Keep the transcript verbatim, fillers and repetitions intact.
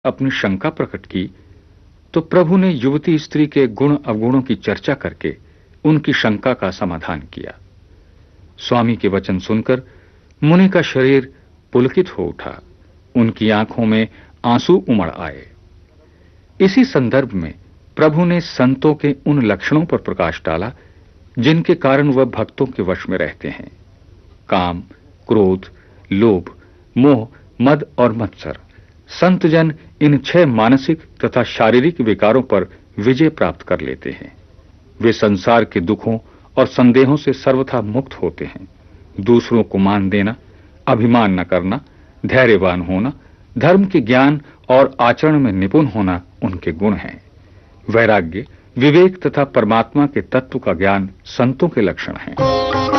अपनी शंका प्रकट की तो प्रभु ने युवती स्त्री के गुण अवगुणों की चर्चा करके उनकी शंका का समाधान किया। स्वामी के वचन सुनकर मुनि का शरीर पुलकित हो उठा, उनकी आंखों में आंसू उमड़ आए। इसी संदर्भ में प्रभु ने संतों के उन लक्षणों पर प्रकाश डाला जिनके कारण वह भक्तों के वश में रहते हैं। काम, क्रोध, लोभ, मोह, मद और मत्सर। संतजन इन छह मानसिक तथा शारीरिक विकारों पर विजय प्राप्त कर लेते हैं। वे संसार के दुखों और संदेहों से सर्वथा मुक्त होते हैं। दूसरों को मान देना, अभिमान न करना, धैर्यवान होना, धर्म के ज्ञान और आचरण में निपुण होना उनके गुण हैं। वैराग्य, विवेक तथा परमात्मा के तत्व का ज्ञान संतों के लक्षण हैं।